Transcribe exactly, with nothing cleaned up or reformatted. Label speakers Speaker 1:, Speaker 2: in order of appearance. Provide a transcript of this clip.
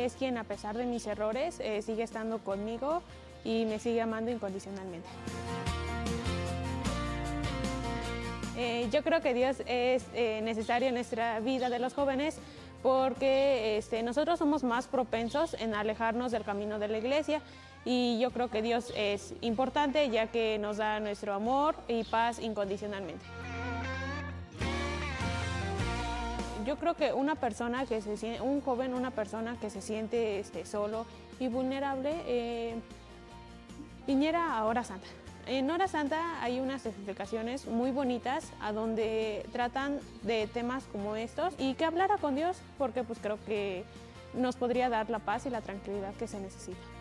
Speaker 1: es quien, a pesar de mis errores, eh, sigue estando conmigo y me sigue amando incondicionalmente. Eh, yo creo que Dios es eh, necesario en nuestra vida de los jóvenes porque este, nosotros somos más propensos en alejarnos del camino de la iglesia y yo creo que Dios es importante ya que nos da nuestro amor y paz incondicionalmente. Yo creo que una persona que se siente, un joven, una persona que se siente este, solo y vulnerable, eh, viniera a Hora Santa. En Hora Santa hay unas explicaciones muy bonitas a donde tratan de temas como estos y que hablara con Dios porque pues creo que nos podría dar la paz y la tranquilidad que se necesita.